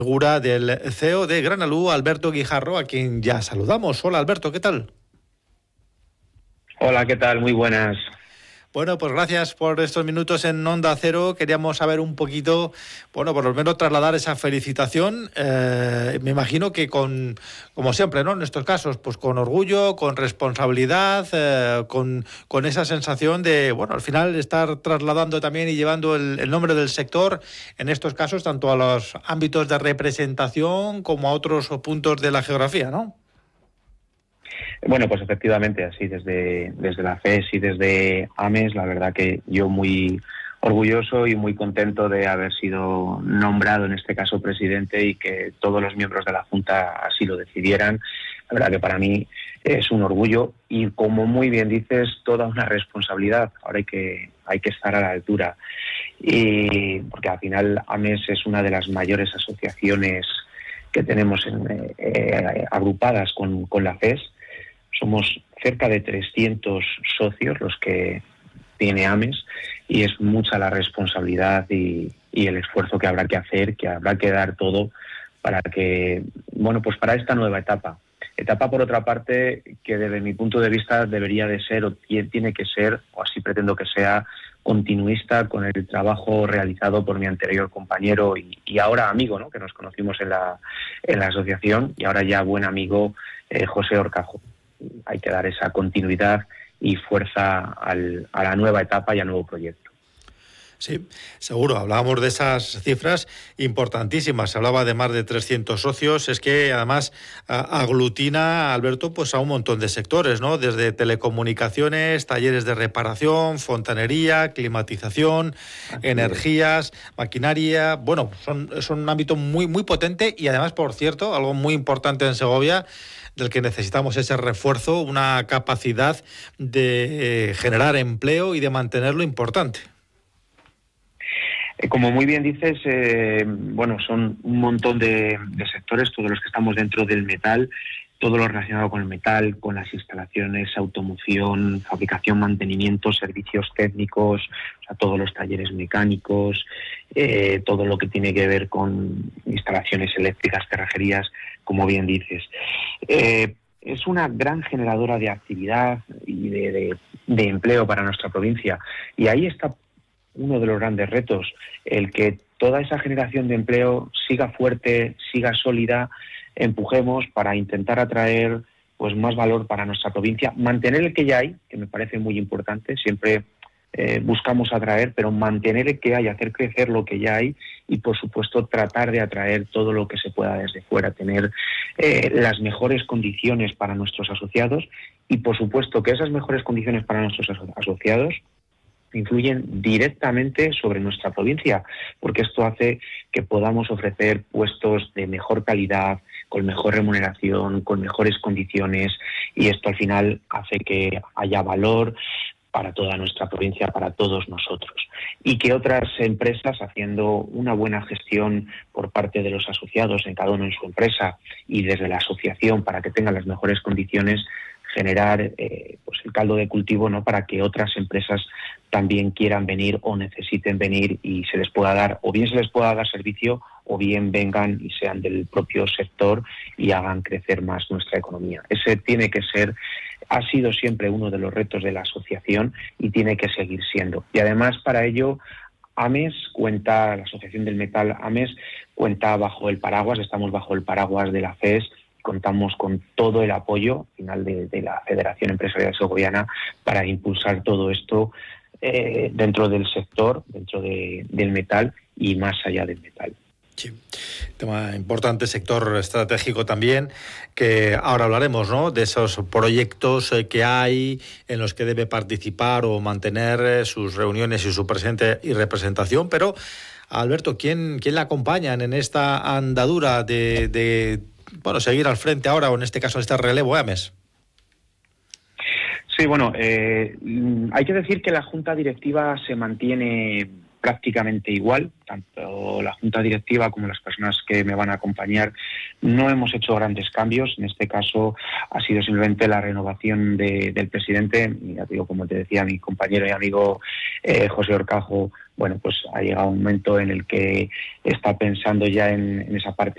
Figura del CEO de Granalú, Alberto Guijarro, a quien ya saludamos. Hola Alberto, ¿qué tal? Hola, ¿qué tal? Muy buenas. Bueno, pues gracias por estos minutos en Onda Cero. Queríamos saber un poquito, bueno, por lo menos trasladar esa felicitación. Me imagino que como siempre, ¿no? En estos casos, pues con orgullo, con responsabilidad, con esa sensación de, bueno, al final estar trasladando también y llevando el nombre del sector, en estos casos, tanto a los ámbitos de representación como a otros puntos de la geografía, ¿no? Bueno, pues efectivamente, así desde la FES y desde AMES, la verdad que yo muy orgulloso y muy contento de haber sido nombrado, en este caso, presidente, y que todos los miembros de la Junta así lo decidieran. La verdad que para mí es un orgullo y, como muy bien dices, toda una responsabilidad. Ahora hay que estar a la altura. Y porque al final AMES es una de las mayores asociaciones que tenemos agrupadas con la FES. Somos cerca de 300 socios los que tiene AMES, y es mucha la responsabilidad y el esfuerzo que habrá que hacer, que habrá que dar todo para que, bueno, pues para esta nueva etapa. Etapa, por otra parte, que desde mi punto de vista debería de ser, o tiene que ser, o así pretendo que sea, continuista con el trabajo realizado por mi anterior compañero y ahora amigo, ¿no?, que nos conocimos en la asociación, y ahora ya buen amigo, José Orcajo. Hay que dar esa continuidad y fuerza a la nueva etapa y al nuevo proyecto. Sí, seguro. Hablábamos de esas cifras importantísimas. Se hablaba de más de 300 socios. Es que además aglutina, Alberto, pues a un montón de sectores, ¿no? Desde telecomunicaciones, talleres de reparación, fontanería, climatización, energías, maquinaria. Bueno, es un ámbito muy, muy potente y además, por cierto, algo muy importante en Segovia, del que necesitamos ese refuerzo, una capacidad de generar empleo y de mantenerlo importante. Como muy bien dices, bueno, son un montón de sectores, todos los que estamos dentro del metal, todo lo relacionado con el metal, con las instalaciones, automoción, fabricación, mantenimiento, servicios técnicos, o sea, todos los talleres mecánicos, todo lo que tiene que ver con instalaciones eléctricas, cerrajerías, como bien dices. Es una gran generadora de actividad y de empleo para nuestra provincia, y ahí está uno de los grandes retos, el que toda esa generación de empleo siga fuerte, siga sólida, empujemos para intentar atraer pues más valor para nuestra provincia, mantener el que ya hay, que me parece muy importante, siempre buscamos atraer, pero mantener el que hay, hacer crecer lo que ya hay y, por supuesto, tratar de atraer todo lo que se pueda desde fuera, tener las mejores condiciones para nuestros asociados y, por supuesto, que esas mejores condiciones para nuestros asociados influyen directamente sobre nuestra provincia, porque esto hace que podamos ofrecer puestos de mejor calidad, con mejor remuneración, con mejores condiciones, y esto al final hace que haya valor para toda nuestra provincia, para todos nosotros. Y que otras empresas, haciendo una buena gestión por parte de los asociados, en cada uno en su empresa y desde la asociación, para que tengan las mejores condiciones, generar pues el caldo de cultivo, ¿no?, para que otras empresas también quieran venir o necesiten venir y se les pueda dar, o bien se les pueda dar servicio, o bien vengan y sean del propio sector y hagan crecer más nuestra economía. Ese tiene que ser, ha sido siempre uno de los retos de la asociación y tiene que seguir siendo. Y además, para ello, AMES cuenta, la Asociación del Metal AMES cuenta bajo el paraguas, estamos bajo el paraguas de la FES. Contamos con todo el apoyo final de la Federación Empresarial Segoviana para impulsar todo esto dentro del sector, dentro del metal y más allá del metal. Sí, tema importante, sector estratégico también, que ahora hablaremos, ¿no?, de esos proyectos que hay en los que debe participar o mantener sus reuniones y su presente y representación, pero Alberto, ¿quién le acompañan en esta andadura de seguir al frente ahora, o en este caso este relevo AMES? Sí, bueno, hay que decir que la Junta Directiva se mantiene prácticamente igual, tanto la Junta Directiva como las personas que me van a acompañar. No hemos hecho grandes cambios, en este caso ha sido simplemente la renovación del presidente. Ya te digo, como te decía mi compañero y amigo José Orcajo, bueno, pues ha llegado un momento en el que está pensando ya en esa parte